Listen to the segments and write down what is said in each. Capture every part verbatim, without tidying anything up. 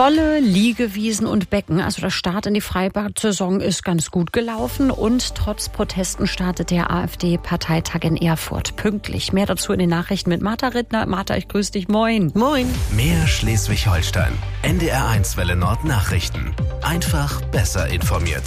Volle Liegewiesen und Becken, also der Start in die Freibad-Saison ist ganz gut gelaufen und trotz Protesten startet der AfD-Parteitag in Erfurt pünktlich. Mehr dazu in den Nachrichten mit Martha Rittner. Martha, ich grüße dich. Moin. Moin. Mehr Schleswig-Holstein. N D R eins Welle Nord Nachrichten. Einfach besser informiert.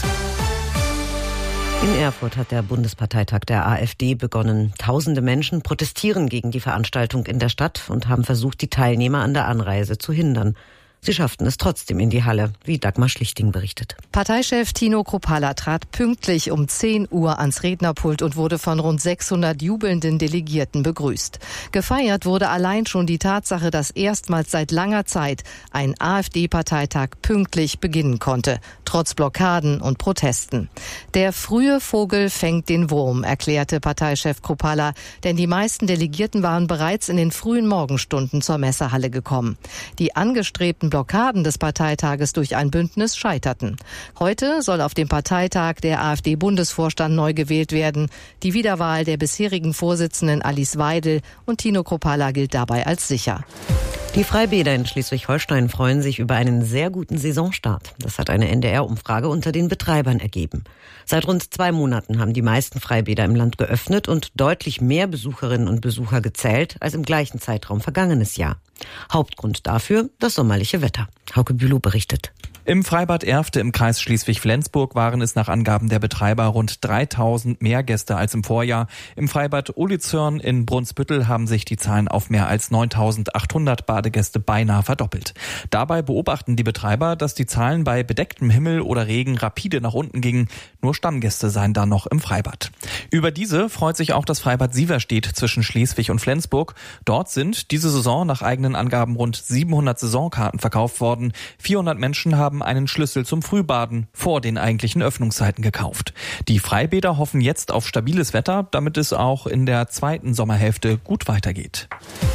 In Erfurt hat der Bundesparteitag der AfD begonnen. Tausende Menschen protestieren gegen die Veranstaltung in der Stadt und haben versucht, die Teilnehmer an der Anreise zu hindern. Sie schafften es trotzdem in die Halle, wie Dagmar Schlichting berichtet. Parteichef Tino Kruppalla trat pünktlich um zehn Uhr ans Rednerpult und wurde von rund sechshundert jubelnden Delegierten begrüßt. Gefeiert wurde allein schon die Tatsache, dass erstmals seit langer Zeit ein AfD-Parteitag pünktlich beginnen konnte, trotz Blockaden und Protesten. Der frühe Vogel fängt den Wurm, erklärte Parteichef Kruppalla, denn die meisten Delegierten waren bereits in den frühen Morgenstunden zur Messehalle gekommen. Die angestrebten Blockaden des Parteitages durch ein Bündnis scheiterten. Heute soll auf dem Parteitag der AfD-Bundesvorstand neu gewählt werden. Die Wiederwahl der bisherigen Vorsitzenden Alice Weidel und Tino Kruppalla gilt dabei als sicher. Die Freibäder in Schleswig-Holstein freuen sich über einen sehr guten Saisonstart. Das hat eine N D R-Umfrage unter den Betreibern ergeben. Seit rund zwei Monaten haben die meisten Freibäder im Land geöffnet und deutlich mehr Besucherinnen und Besucher gezählt als im gleichen Zeitraum vergangenes Jahr. Hauptgrund dafür das sommerliche Wetter. Hauke Bülow berichtet. Im Freibad Erfte im Kreis Schleswig-Flensburg waren es nach Angaben der Betreiber rund dreitausend mehr Gäste als im Vorjahr. Im Freibad Ulizörn in Brunsbüttel haben sich die Zahlen auf mehr als neuntausendachthundert Badegäste beinahe verdoppelt. Dabei beobachten die Betreiber, dass die Zahlen bei bedecktem Himmel oder Regen rapide nach unten gingen. Nur Stammgäste seien da noch im Freibad. Über diese freut sich auch das Freibad Sieverstedt zwischen Schleswig und Flensburg. Dort sind diese Saison nach eigenen Angaben rund siebenhundert Saisonkarten verkauft worden. vierhundert Menschen haben einen Schlüssel zum Frühbaden vor den eigentlichen Öffnungszeiten gekauft. Die Freibäder hoffen jetzt auf stabiles Wetter, damit es auch in der zweiten Sommerhälfte gut weitergeht.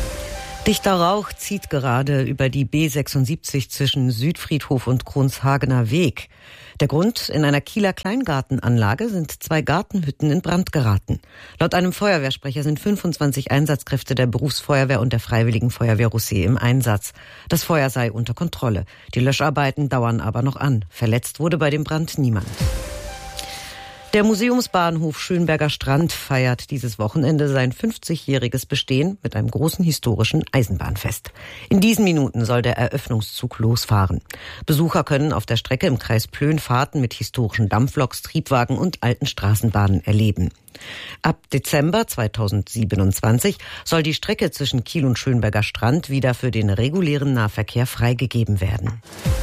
Dichter Rauch zieht gerade über die B sechsundsiebzig zwischen Südfriedhof und Kronshagener Weg. Der Grund: in einer Kieler Kleingartenanlage sind zwei Gartenhütten in Brand geraten. Laut einem Feuerwehrsprecher sind fünfundzwanzig Einsatzkräfte der Berufsfeuerwehr und der Freiwilligen Feuerwehr Roussé im Einsatz. Das Feuer sei unter Kontrolle. Die Löscharbeiten dauern aber noch an. Verletzt wurde bei dem Brand niemand. Der Museumsbahnhof Schönberger Strand feiert dieses Wochenende sein fünfzigjähriges Bestehen mit einem großen historischen Eisenbahnfest. In diesen Minuten soll der Eröffnungszug losfahren. Besucher können auf der Strecke im Kreis Plön Fahrten mit historischen Dampfloks, Triebwagen und alten Straßenbahnen erleben. Ab Dezember zweitausendsiebenundzwanzig soll die Strecke zwischen Kiel und Schönberger Strand wieder für den regulären Nahverkehr freigegeben werden.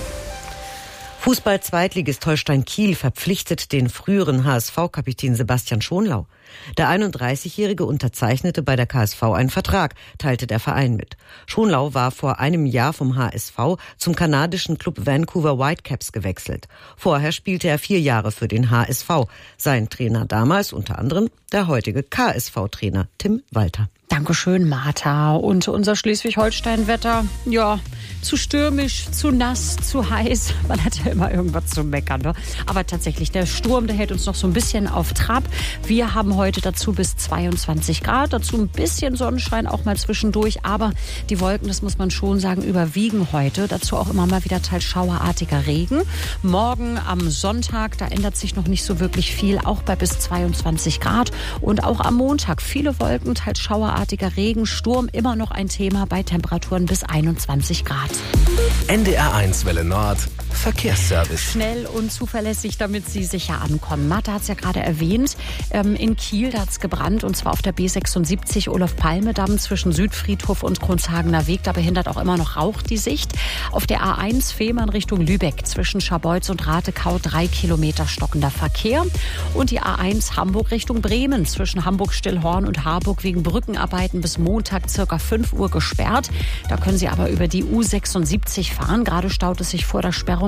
Fußball-Zweitligist Holstein Kiel verpflichtet den früheren H S V-Kapitän Sebastian Schonlau. Der einunddreißigjährige unterzeichnete bei der K S V einen Vertrag, teilte der Verein mit. Schonlau war vor einem Jahr vom H S V zum kanadischen Club Vancouver Whitecaps gewechselt. Vorher spielte er vier Jahre für den H S V. Sein Trainer damals unter anderem der heutige K S V-Trainer Tim Walter. Dankeschön, Martha. Und unser Schleswig-Holstein-Wetter, ja, zu stürmisch, zu nass, zu heiß. Man hat ja immer irgendwas zu meckern, ne? Aber tatsächlich, der Sturm, der hält uns noch so ein bisschen auf Trab. Wir haben heute dazu bis zweiundzwanzig Grad, dazu ein bisschen Sonnenschein auch mal zwischendurch. Aber die Wolken, das muss man schon sagen, überwiegen heute. Dazu auch immer mal wieder teils schauerartiger Regen. Morgen am Sonntag, da ändert sich noch nicht so wirklich viel, auch bei bis zweiundzwanzig Grad. Und auch am Montag viele Wolken, teils schauerartiger Regen, Sturm, immer noch ein Thema bei Temperaturen bis einundzwanzig Grad. N D R eins Welle Nord Verkehrsservice. Schnell und zuverlässig, damit Sie sicher ankommen. Martha hat es ja gerade erwähnt, ähm, in Kiel, da hat es gebrannt, und zwar auf der B sechsundsiebzig Olof-Palme-Damm zwischen Südfriedhof und Kronshagener Weg. Da behindert auch immer noch Rauch die Sicht. Auf der A eins Fehmarn Richtung Lübeck zwischen Scharbeutz und Ratekau drei Kilometer stockender Verkehr. Und die A eins Hamburg Richtung Bremen zwischen Hamburg-Stillhorn und Harburg wegen Brückenarbeiten bis Montag circa fünf Uhr gesperrt. Da können Sie aber über die U sechsundsiebzig fahren. Gerade staut es sich vor der Sperrung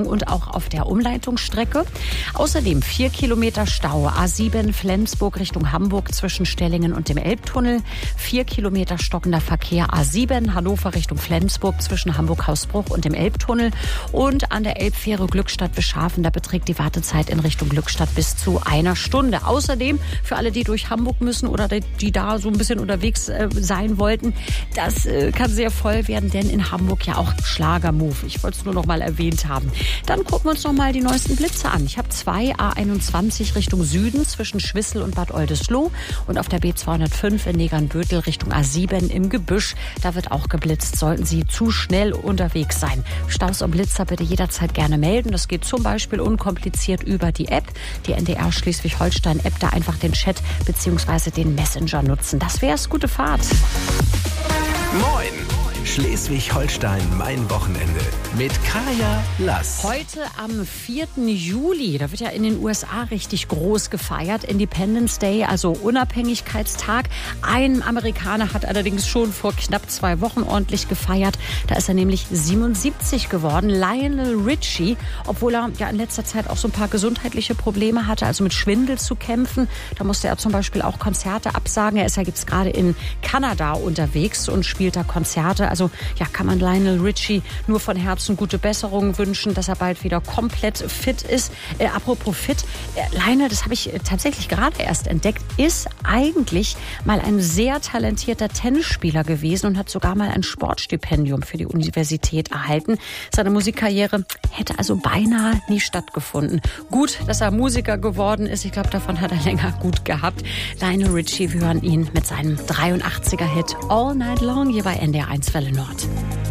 und auch auf der Umleitungsstrecke. Außerdem vier Kilometer Stau, A sieben Flensburg Richtung Hamburg zwischen Stellingen und dem Elbtunnel. Vier Kilometer stockender Verkehr, A sieben Hannover Richtung Flensburg zwischen Hamburg-Hausbruch und dem Elbtunnel. Und an der Elbfähre Glückstadt-Wischhafen, da beträgt die Wartezeit in Richtung Glückstadt bis zu einer Stunde. Außerdem für alle, die durch Hamburg müssen oder die, die da so ein bisschen unterwegs äh, sein wollten, das äh, kann sehr voll werden, denn in Hamburg ja auch Schlagermove. Ich wollte es nur noch mal erwähnt haben. Dann gucken wir uns noch mal die neuesten Blitze an. Ich habe zwei A einundzwanzig Richtung Süden zwischen Schwissel und Bad Oldesloe und auf der B zweihundertfünf in Negernbötel Richtung A sieben im Gebüsch. Da wird auch geblitzt. Sollten Sie zu schnell unterwegs sein. Staus und Blitzer bitte jederzeit gerne melden. Das geht zum Beispiel unkompliziert über die App. Die N D R Schleswig-Holstein-App, da einfach den Chat bzw. den Messenger nutzen. Das wär's. Gute Fahrt. Moin! Schleswig-Holstein, mein Wochenende mit Kaya Lass. Heute am vierten Juli, da wird ja in den U S A richtig groß gefeiert. Independence Day, also Unabhängigkeitstag. Ein Amerikaner hat allerdings schon vor knapp zwei Wochen ordentlich gefeiert. Da ist er nämlich siebenundsiebzig geworden. Lionel Richie, obwohl er ja in letzter Zeit auch so ein paar gesundheitliche Probleme hatte, also mit Schwindel zu kämpfen. Da musste er zum Beispiel auch Konzerte absagen. Er ist ja jetzt gerade in Kanada unterwegs und spielt da Konzerte. Also ja, kann man Lionel Richie nur von Herzen gute Besserung wünschen, dass er bald wieder komplett fit ist. Äh, apropos fit, äh, Lionel, das habe ich äh, tatsächlich gerade erst entdeckt, ist eigentlich mal ein sehr talentierter Tennisspieler gewesen und hat sogar mal ein Sportstipendium für die Universität erhalten. Seine Musikkarriere hätte also beinahe nie stattgefunden. Gut, dass er Musiker geworden ist. Ich glaube, davon hat er länger gut gehabt. Lionel Richie, wir hören ihn mit seinem dreiundachtziger Hit All Night Long hier bei N D R eins Welle Nord.